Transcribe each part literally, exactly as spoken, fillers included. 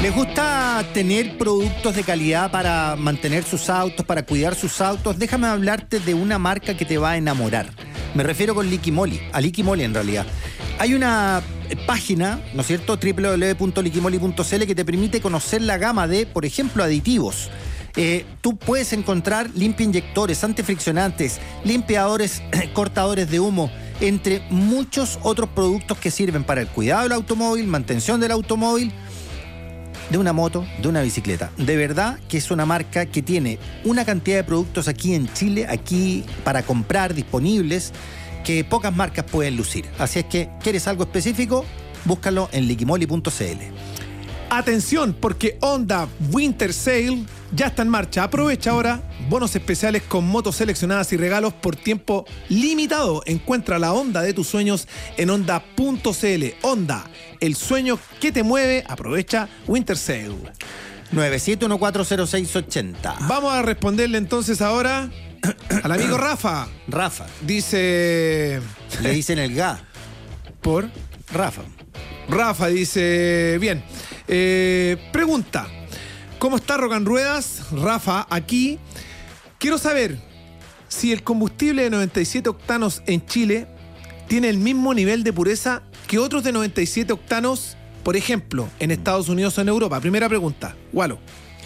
¿Les gusta tener productos de calidad para mantener sus autos, para cuidar sus autos? Déjame hablarte de una marca que te va a enamorar. Me refiero con Liqui Moly, a Liqui Moly en realidad. Hay una página, ¿no es cierto?, doble u doble u doble u punto liqui moly punto c l, que te permite conocer la gama de, por ejemplo, aditivos. Eh, tú puedes encontrar limpiainyectores, antifriccionantes, limpiadores, cortadores de humo, entre muchos otros productos que sirven para el cuidado del automóvil, mantención del automóvil, de una moto, de una bicicleta. De verdad que es una marca que tiene una cantidad de productos aquí en Chile, aquí para comprar, disponibles, que pocas marcas pueden lucir. Así es que, ¿quieres algo específico? Búscalo en liqui moly punto c l. Atención, porque Honda Winter Sale ya está en marcha. Aprovecha ahora bonos especiales con motos seleccionadas y regalos por tiempo limitado. Encuentra la Honda de tus sueños en honda punto c l. Honda, el sueño que te mueve. Aprovecha Winter Sale. nueve siete uno cuatro cero seis ocho cero. Vamos a responderle entonces ahora al amigo Rafa. Rafa. Dice... Le dicen el G A. ¿Por? Rafa. Rafa dice... Bien. Eh, pregunta. ¿Cómo está Rock and Ruedas? Rafa, aquí. Quiero saber si el combustible de noventa y siete octanos en Chile tiene el mismo nivel de pureza que otros de noventa y siete octanos, por ejemplo, en Estados Unidos o en Europa. Primera pregunta. Walo.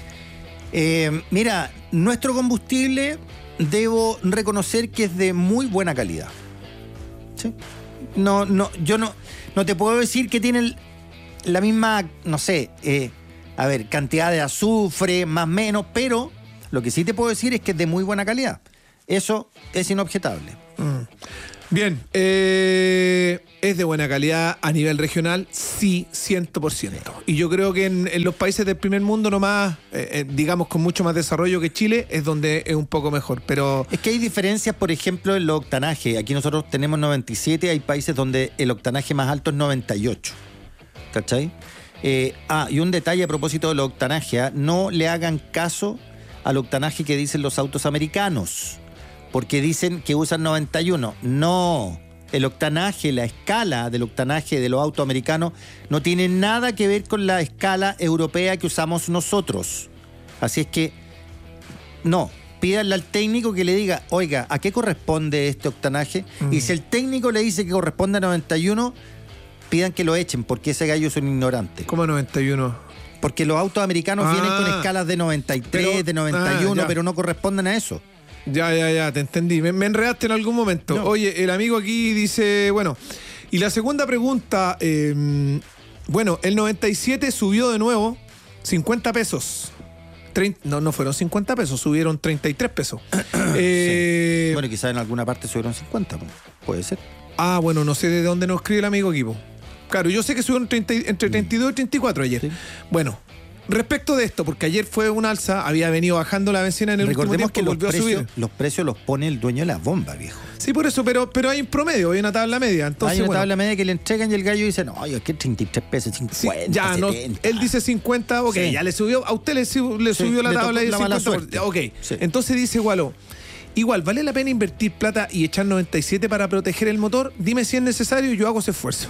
Eh, mira, nuestro combustible debo reconocer que es de muy buena calidad. ¿Sí? No, no, yo no, no te puedo decir que tiene el, la misma, no sé, eh, a ver, cantidad de azufre, más o menos, pero lo que sí te puedo decir es que es de muy buena calidad. Eso es inobjetable. Mm. Bien, eh, ¿es de buena calidad a nivel regional? Sí, cien por ciento. Y yo creo que en, en los países del primer mundo nomás, eh, eh, digamos con mucho más desarrollo que Chile, es donde es un poco mejor, pero... Es que hay diferencias, por ejemplo, en los octanajes. Aquí nosotros tenemos noventa y siete, hay países donde el octanaje más alto es noventa y ocho. ¿Cachai? Eh, ah, y un detalle a propósito del octanaje, ¿eh? No le hagan caso al octanaje que dicen los autos americanos, porque dicen que usan noventa y uno. No, el octanaje, la escala del octanaje de los autos americanos no tiene nada que ver con la escala europea que usamos nosotros. Así es que, no, pídanle al técnico que le diga, oiga, ¿a qué corresponde este octanaje? Mm. Y si el técnico le dice que corresponde a noventa y uno, pidan que lo echen, porque ese gallo es un ignorante. ¿Cómo noventa y uno? Porque los autos americanos ah, vienen con escalas de noventa y tres, pero, de noventa y uno, ah, pero no corresponden a eso. Ya, ya, ya, te entendí. Me, me enredaste en algún momento. No. Oye, el amigo aquí dice, bueno, y la segunda pregunta, eh, bueno, el noventa y siete subió de nuevo cincuenta pesos. treinta, no, no fueron cincuenta pesos, subieron treinta y tres pesos. eh, sí. Bueno, quizás en alguna parte subieron cincuenta, puede ser. Ah, bueno, no sé de dónde nos escribe el amigo Equipo. Claro, yo sé que subieron treinta, entre treinta y dos y treinta y cuatro ayer. Sí. Bueno, respecto de esto, porque ayer fue un alza, había venido bajando la bencina en el último tiempo, que volvió precios, a subir. Los precios los pone el dueño de la bomba, viejo. Sí, por eso, pero, pero hay un promedio, hay una tabla media. Entonces, hay una bueno, tabla media que le entregan y el gallo dice, no, es que treinta y tres pesos, cincuenta, sí, ya, setenta. No, él dice cincuenta, ok, sí. Ya le subió, a usted le, le subió sí, la le tabla y la cincuenta, suerte. Ok, sí. Entonces dice Gualo, igual, ¿vale la pena invertir plata y echar noventa y siete para proteger el motor? Dime si es necesario y yo hago ese esfuerzo.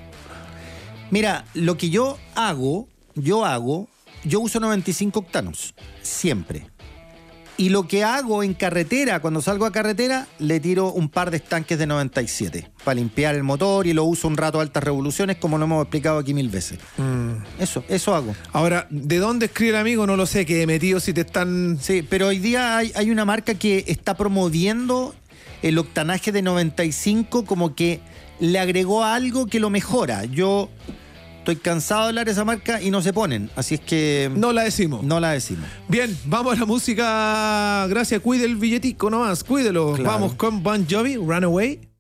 Mira, lo que yo hago, yo hago, yo uso noventa y cinco octanos, siempre. Y lo que hago en carretera, cuando salgo a carretera, le tiro un par de estanques de noventa y siete para limpiar el motor y lo uso un rato a altas revoluciones, como lo hemos explicado aquí mil veces. Mm. Eso, eso hago. Ahora, ¿de dónde escribe el amigo? No lo sé, que he metido si te están... Sí, pero hoy día hay, hay una marca que está promoviendo el octanaje de noventa y cinco como que le agregó algo que lo mejora. Yo... Estoy cansado de hablar de esa marca y no se ponen, así es que... No la decimos. No la decimos. Bien, vamos a la música. Gracias, cuide el billetico nomás, cuídelo. Claro. Vamos con Bon Jovi, Runaway.